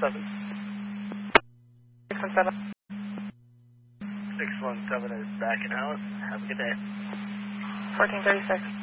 617. 617. 617 is back in house. Have a good day. 1436.